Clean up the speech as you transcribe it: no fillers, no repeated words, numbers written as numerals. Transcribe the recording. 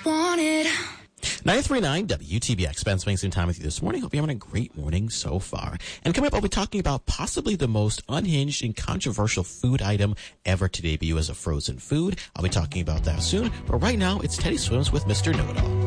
wanted. 93.9 WTBX. Ben spending time with you this morning. Hope you're having a great morning so far. And coming up, I'll be talking about possibly the most unhinged and controversial food item ever to debut as a frozen food. I'll be talking about that soon. But right now, it's Teddy Swims with Mr. Know-It-All.